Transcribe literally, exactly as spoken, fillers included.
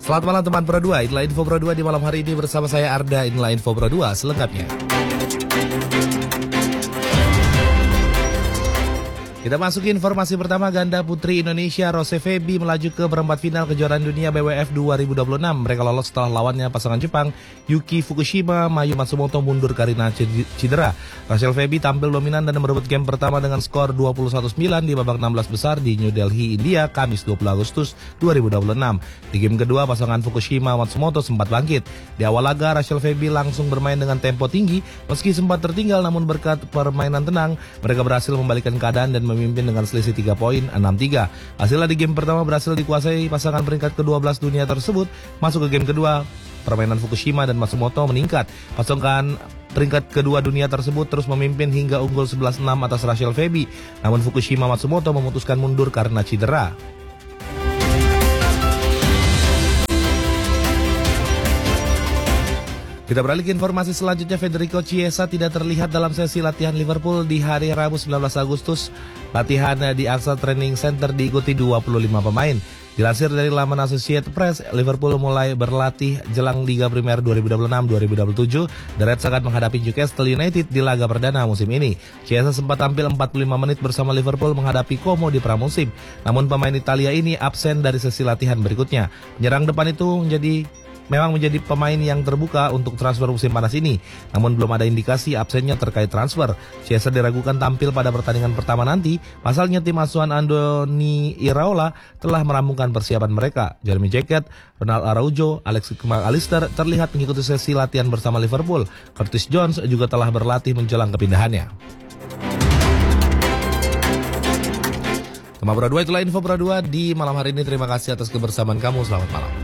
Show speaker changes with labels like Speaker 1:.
Speaker 1: Selamat malam teman Pro dua, inilah Info Pro dua di malam hari ini bersama saya Arda, inilah Info Pro dua selengkapnya. Kita masuki informasi pertama. Ganda putri Indonesia Rose Febi melaju ke perempat final kejuaraan dunia B W F dua ribu dua puluh enam. Mereka lolos setelah lawannya pasangan Jepang Yuki Fukushima, Mayu Matsumoto mundur karena cedera. Rachel Febi tampil dominan dan merebut game pertama dengan skor dua puluh satu sembilan di babak enam belas besar di New Delhi, India, Kamis dua puluh Agustus dua ribu dua puluh enam. Di game kedua, pasangan Fukushima Matsumoto sempat bangkit. Di awal laga, Rachel Febi langsung bermain dengan tempo tinggi. Meski sempat tertinggal, namun berkat permainan tenang, mereka berhasil membalikkan keadaan dan memimpin dengan selisih tiga poin, enam tiga. Hasilnya di game pertama berhasil dikuasai pasangan peringkat kedua belas dunia tersebut. Masuk ke game kedua, permainan Fukushima dan Matsumoto meningkat. Pasangan peringkat kedua dunia tersebut terus memimpin hingga unggul sebelas enam atas Rachel Febi. Namun Fukushima Matsumoto memutuskan mundur karena cedera. Kita beralih ke informasi selanjutnya. Federico Chiesa tidak terlihat dalam sesi latihan Liverpool di hari Rabu sembilan belas Agustus. Latihan di AXA Training Center diikuti dua puluh lima pemain. Dilansir dari laman Associated Press, Liverpool mulai berlatih jelang Liga Premier dua ribu dua puluh enam dua ribu dua puluh tujuh. The Reds akan menghadapi Newcastle United di laga perdana musim ini. Chiesa sempat tampil empat puluh lima menit bersama Liverpool menghadapi Como di pramusim. Namun pemain Italia ini absen dari sesi latihan berikutnya. Penyerang depan itu menjadi Memang menjadi pemain yang terbuka untuk transfer musim panas ini. Namun belum ada indikasi absennya terkait transfer. Chiesa diragukan tampil pada pertandingan pertama nanti. Pasalnya tim asuhan Andoni Iraola telah merampungkan persiapan mereka. Jeremy Jacquet, Ronald Araujo, Alexis McAllister terlihat mengikuti sesi latihan bersama Liverpool. Curtis Jones juga telah berlatih menjelang kepindahannya. Teman Pro dua, itulah Info Pro dua di malam hari ini. Terima kasih atas kebersamaan kamu. Selamat malam.